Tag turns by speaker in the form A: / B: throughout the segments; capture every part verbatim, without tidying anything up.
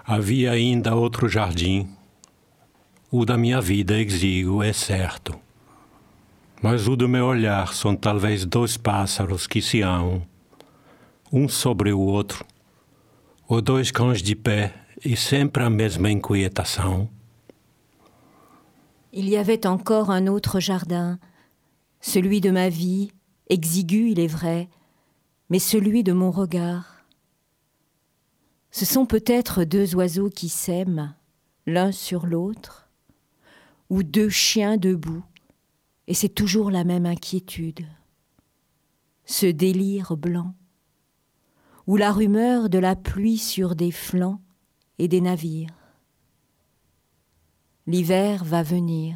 A: Havia ainda outro jardim. O da minha vida exíguo é certo. Mas o do meu olhar são talvez dois pássaros que se amam, um sobre o outro, ou dois cães de pé e sempre a mesma inquiétation.
B: Il y avait encore un autre jardin, celui de ma vie, exigu il est vrai, mais celui de mon regard. Ce sont peut-être deux oiseaux qui s'aiment, l'un sur l'autre, ou deux chiens debout, et c'est toujours la même inquiétude. Ce délire blanc, ou la rumeur de la pluie sur des flancs et des navires. L'hiver va venir.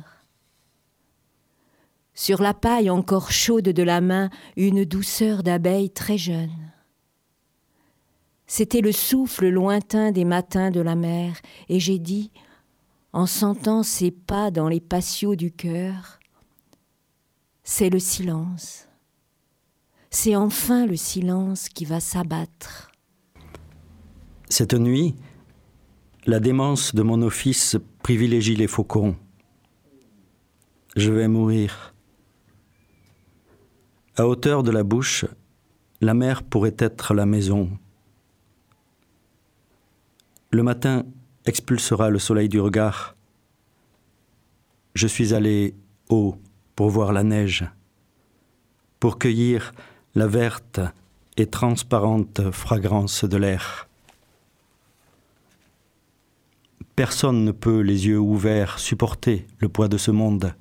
B: Sur la paille encore chaude de la main, une douceur d'abeille très jeune. C'était le souffle lointain des matins de la mer, et j'ai dit, en sentant ses pas dans les patios du cœur, c'est le silence. C'est enfin le silence qui va s'abattre.
C: Cette nuit, la démence de mon office privilégie les faucons. Je vais mourir. À hauteur de la bouche, la mer pourrait être la maison. Le matin expulsera le soleil du regard. Je suis allé haut pour voir la neige, pour cueillir la verte et transparente fragrance de l'air. Personne ne peut, les yeux ouverts, supporter le poids de ce monde.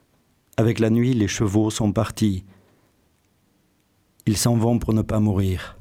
C: Avec la nuit, les chevaux sont partis. Ils s'en vont pour ne pas mourir.